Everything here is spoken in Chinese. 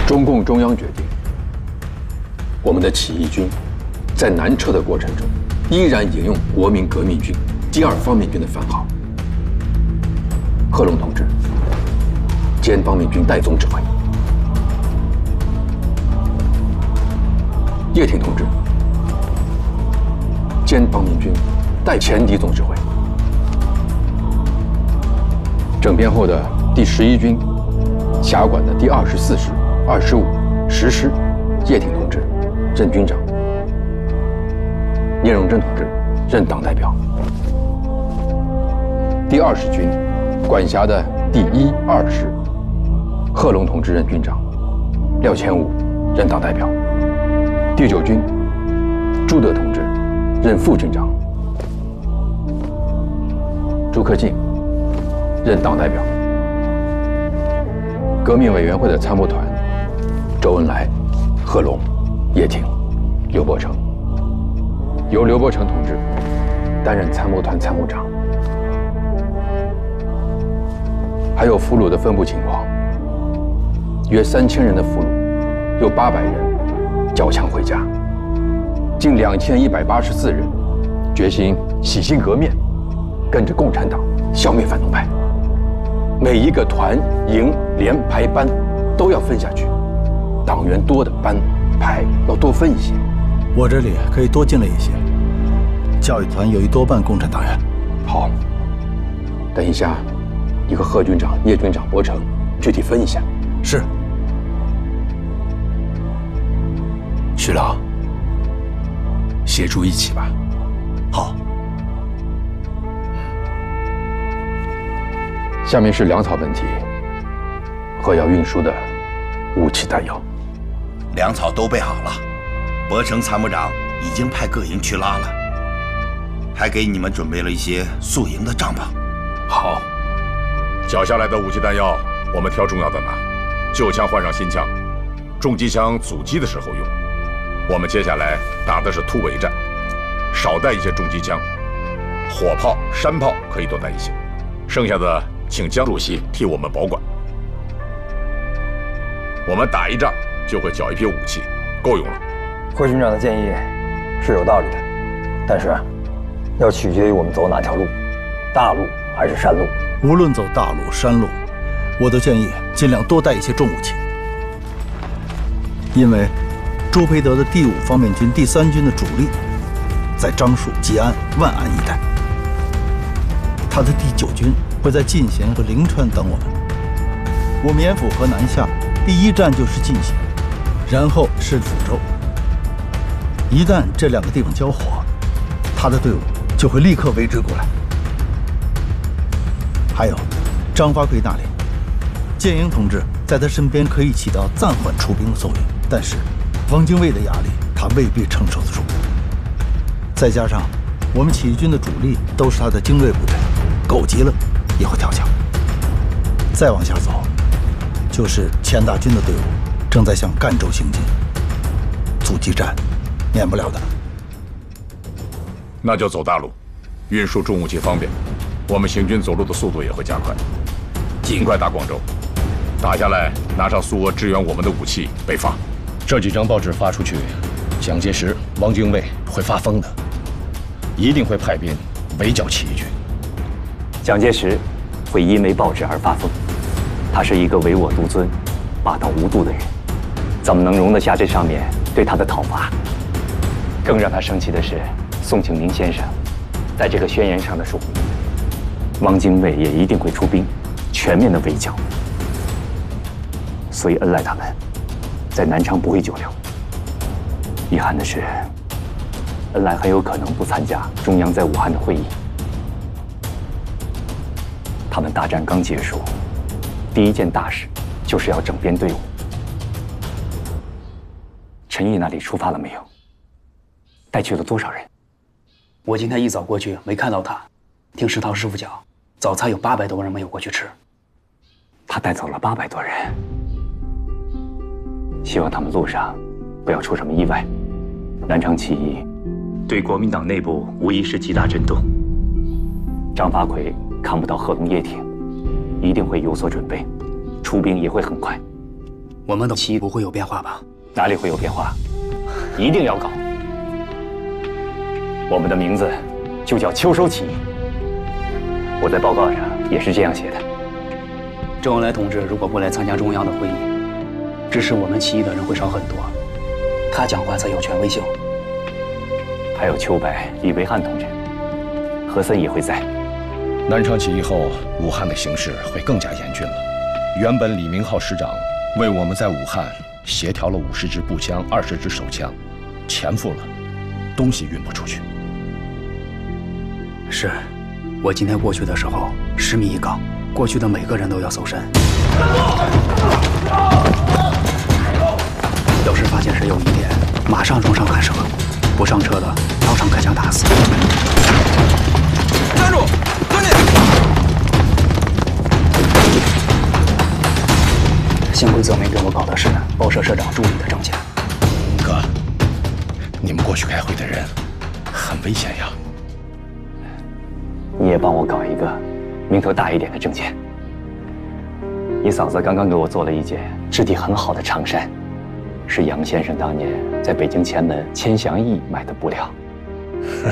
中共中央决定，我们的起义军在南撤的过程中，依然引用国民革命军第2方面军的番号。贺龙同志兼方面军代总指挥，叶挺同志兼方面军代前敌总指挥。整编后的第11军辖管的第24师、25、10师，叶挺同志任军长，聂荣臻同志任党代表。第20军管辖的第1、2师，贺龙同志任军长，廖乾武任党代表。第9军朱德同志任副军长，朱克敬任党代表。革命委员会的参谋团，周恩来、贺龙、叶挺、刘伯承，由刘伯承同志担任参谋团参谋长。还有俘虏的分布情况：约3000人的俘虏，有800人缴枪回家，近2184人决心洗心革面，跟着共产党消灭反动派。每一个团、营、连、排、班都要分下去，党员多的班、排要多分一些。 我这里可以多进来一些，教育团有一多半共产党员。 好，等一下，你和贺军长、叶军长、伯承具体分一下。 是。 徐老，协助一起吧。 好。 下面是粮草问题和要运输的武器弹药。 粮草都备好了，伯承参谋长已经派各营去拉了，还给你们准备了一些宿营的帐篷。 好， 缴下来的武器弹药，我们挑重要的拿，旧枪换上新枪，重机枪阻击的时候用。我们接下来打的是突围战，少带一些重机枪，火炮、山炮可以多带一些，剩下的请江主席替我们保管。我们打一仗就会缴一批武器，够用了。 贺军长的建议是有道理的，但是要取决于我们走哪条路，大路还是山路。 无论走大路、山路，我都建议尽量多带一些重武器，因为朱培德的第5方面军第3军的主力在樟树、吉安、万安一带，他的第9军会在进贤和灵川等我们。我们沿府河南下，第1站就是进贤，然后是抚州。一旦这2个地方交火，他的队伍就会立刻围追过来。还有张发奎那里，建营同志在他身边可以起到暂缓出兵的作用，但是汪精卫的压力他未必承受得住。再加上我们起义军的主力都是他的精锐部队，狗急了也会跳墙。再往下走，就是钱大军的队伍正在向赣州行进，阻击战免不了的。 那就走大路，运输重武器方便，我们行军走路的速度也会加快，尽快打广州，打下来拿上苏俄支援我们的武器北伐。 这几张报纸发出去，蒋介石、汪精卫会发疯的，一定会派兵围剿起义军。 蒋介石会因为报纸而发疯，他是一个唯我独尊、霸道无度的人，怎么能容得下这上面对他的讨伐？更让他生气的是，宋庆龄先生在这个宣言上的署名，汪精卫也一定会出兵，全面的围剿。所以恩来他们在南昌不会久留。遗憾的是，恩来很有可能不参加中央在武汉的会议。他们大战刚结束，第1件大事就是要整编队伍。陈毅那里出发了没有？带去了多少人？ 我今天一早过去没看到他，听石涛师傅讲，早餐有800多人没有过去吃。 他带走了800多人，希望他们路上不要出什么意外。南昌起义对国民党内部无疑是极大震动。张发奎看不到贺龙叶挺，一定会有所准备，出兵也会很快。 我们的起义不会有变化吧？ 哪里会有变化？一定要搞。我们的名字就叫秋收起义。我在报告上也是这样写的。 周恩来同志如果不来参加中央的会议，支持我们起义的人会少很多，他讲话才有权威性。 还有邱白、李维汉同志，和森也会在。 南昌起义后，武汉的形势会更加严峻了。原本李明浩师长为我们在武汉协调了50支步枪、20支手枪，钱付了，东西运不出去。 是，我今天过去的时候10米一岗，过去的每个人都要搜身。要是发现谁有疑点，马上冲上看车，不上车的当场开枪打死。 站住！遵命！幸亏泽梅给我搞的是报社社长助理的证件。 哥，你们过去开会的人很危险呀。 你也帮我搞一个名头大一点的证件。你嫂子刚刚给我做了一件质地很好的长衫，是杨先生当年在北京前门千祥驿买的布料。